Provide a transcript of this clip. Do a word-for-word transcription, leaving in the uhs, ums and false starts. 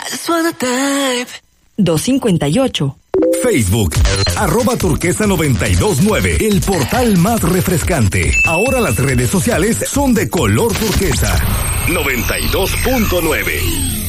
just wanna dive. dos cincuenta y ocho. Facebook, arroba turquesa noventa y dos nueve, el portal más refrescante. Ahora las redes sociales son de color turquesa. noventa y dos punto nueve.